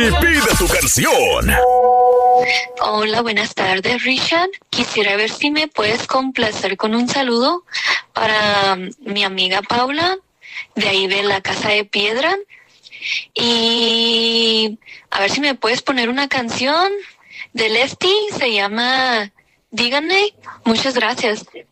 Y pide tu canción. Hola, buenas tardes, Richard. Quisiera ver si me puedes complacer con un saludo para mi amiga Paula, de ahí de la Casa de Piedra. Y a ver si me puedes poner una canción de Lesti, se llama Díganme. Muchas gracias.